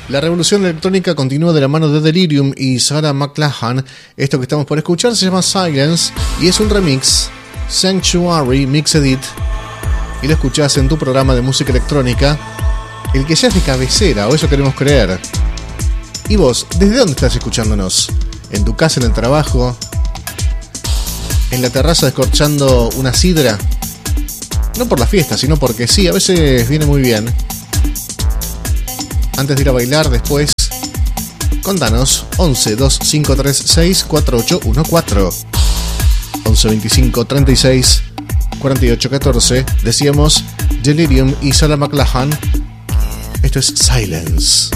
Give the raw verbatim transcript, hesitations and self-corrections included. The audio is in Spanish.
La revolución electrónica continúa de la mano de Delirium y Sarah McLachlan. Esto que estamos por escuchar se llama Silence y es un remix, Sanctuary Mix Edit, y lo escuchás en tu programa de música electrónica, el que ya es de cabecera, o eso queremos creer. ¿Y vos, desde dónde estás escuchándonos? ¿En tu casa, en el trabajo? ¿En la terraza descorchando una sidra? No por la fiesta, sino porque sí, a veces viene muy bien. Antes de ir a bailar, después, contanos. Once dos cinco tres seis cuatro ocho uno cuatro, once veinticinco treinta y seis cuarenta y ocho catorce. Decíamos Delirium y Sarah McLachlan. Esto es Silence.